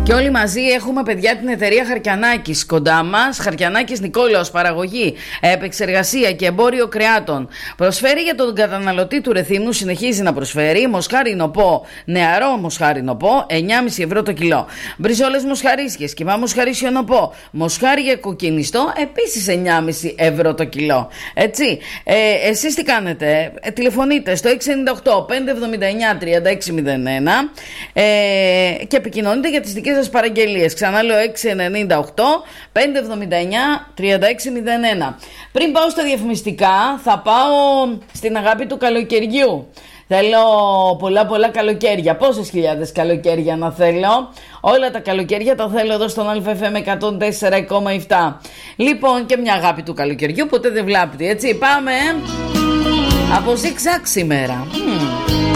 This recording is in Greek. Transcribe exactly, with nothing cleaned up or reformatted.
Και όλοι μαζί έχουμε, παιδιά, την εταιρεία Χαρκιανάκης κοντά μας. Χαρκιανάκης Νικόλαος, παραγωγή, επεξεργασία και εμπόριο κρεάτων. Προσφέρει για τον καταναλωτή του Ρεθύμνου, συνεχίζει να προσφέρει μοσχάρινο πω, νεαρό μοσχάρινο πω, εννιά κόμμα πέντε ευρώ το κιλό. Μπριζόλες μοσχαρίσιες, κιμά μοσχαρίσιο πω, μοσχάρι για κοκκινιστό, επίσης εννιά κόμμα πέντε ευρώ το κιλό. Έτσι, ε, εσείς τι κάνετε? Ε, τηλεφωνείτε στο έξι εννιά οκτώ πέντε εβδομήντα εννιά τριάντα έξι μηδέν ένα ε, και επικοινωνείτε για τις δικές σας παραγγελίες. Ξανά λέω έξι εννιά οκτώ πέντε εβδομήντα εννιά τριάντα έξι μηδέν ένα. Πριν πάω στα διαφημιστικά, θα πάω στην αγάπη του καλοκαιριού. Θέλω πολλά πολλά καλοκαίρια. Πόσες χιλιάδες καλοκαίρια να θέλω? Όλα τα καλοκαίρια τα θέλω εδώ στον Α Εφ Εμ εκατόν τέσσερα κόμμα επτά. Λοιπόν, και μια αγάπη του καλοκαιριού ποτέ δεν βλάπτει, έτσι. Πάμε από Zigzag σήμερα.